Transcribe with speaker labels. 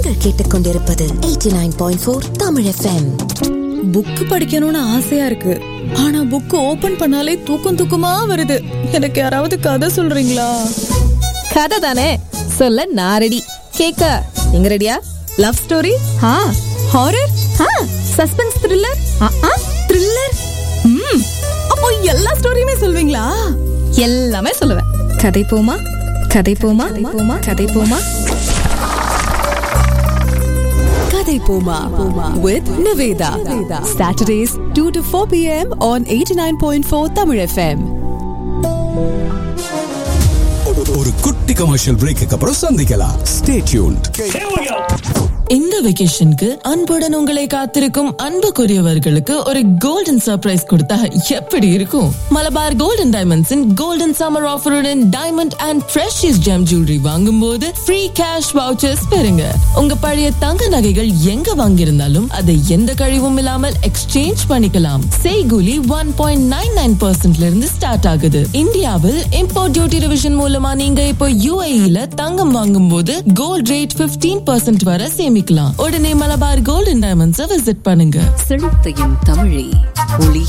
Speaker 1: நீங்கள் கேட்டுக்கொண்டிருப்பது 89.4 Tamil FM.
Speaker 2: Book படிக்கணும்னு ஆசையா இருக்கு, ஆனா புக் ஓபன் பண்ணாலே தூக்கமா வருது. எனக்கு யாராவது கதை சொல்றீங்களா?
Speaker 3: கதை தானே சொல்ல நான் ரெடி. கேக்க நீங்க ரெடியா? Love story, horror, suspense, thriller, thriller.
Speaker 2: அப்போ எல்லா ஸ்டோரியுமே சொல்வீங்களா?
Speaker 3: எல்லாமே சொல்லுவேன். கதை போமா, கதை போமா, கதை போமா,
Speaker 2: கதை போமா with Niveda. Saturdays 2 to 4 p.m. on 89.4 Tamil FM.
Speaker 4: ஒரு குட்டி கமர்ஷியல் பிரேக்கு அப்புறம் சந்திக்கலாம். Stay tuned.
Speaker 5: இந்த வெகேஷனுக்கு அன்புடன் உங்களை காத்திருக்கும் அன்புக்குரியவர்களுக்கு ஒரு கோல்டன் சர்ப்ரைஸ் கொடுத்தா எப்படி இருக்கும்? Malabar golden டைமண்ட்ஸின் golden summer ஆஃபருடன் diamond and precious GeM jewellery வாங்கும் போது ஃப்ரீ கேஷ் வவுச்சர்ஸ் பெறுங்க. உங்க பழைய தங்க நகைகள் எங்க வாங்கியிருந்தாலும் அதை எந்த கழிவும் இல்லாமல் எக்ஸ்சேஞ்ச் பண்ணிக்கலாம். செய்கூலி 1.99% இருந்து ஸ்டார்ட் ஆகுது. இந்தியாவில் இம்போர்ட் டியூட்டி ரிவிஷன் மூலமா நீங்க இப்போ UAE-ல தங்கம் வாங்கும் போது கோல்ட் ரேட் 15% வரை சேமிக்கலாம். உடனே மலபார் கோல்டன் டைமண்ட்ஸை விசிட் பண்ணுங்க.
Speaker 6: செழித்தையும் தமிழே ஒளி